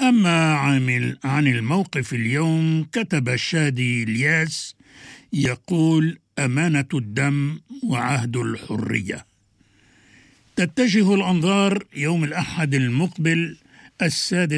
أما عن الموقف اليوم، كتب الشادي الياس يقول: أمانة الدم وعهد الحرية. تتجه الأنظار يوم الأحد المقبل 6